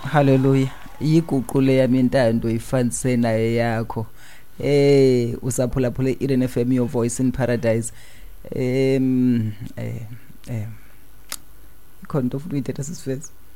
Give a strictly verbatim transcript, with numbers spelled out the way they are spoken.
Hallelujah. Iguqule yami intando ifanise naye yakho. Eh usaphula phula iRen F M, your voice in paradise. Em eh eh khona ufuna uyithetha sisifezi.